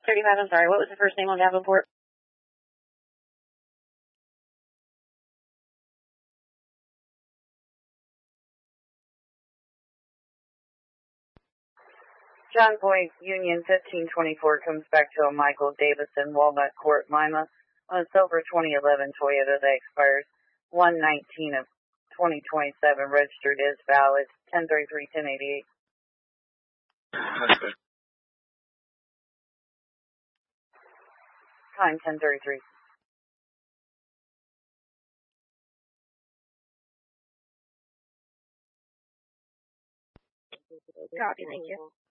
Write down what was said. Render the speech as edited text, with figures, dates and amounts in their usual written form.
35, I'm sorry, what was the first name on Davenport? John Boyd, Union 1524, comes back to a Michael Davison, Walnut Court, Lima, on a silver 2011 Toyota that expires 1/19 of 2027, registered is valid, 1033-1088. Time 1033. Copy, thank you.